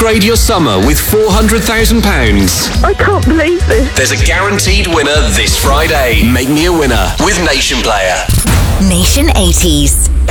Upgrade your summer with £400,000. I can't believe this. There's a guaranteed winner this Friday. Make me a winner with Nation Player. Nation 80s.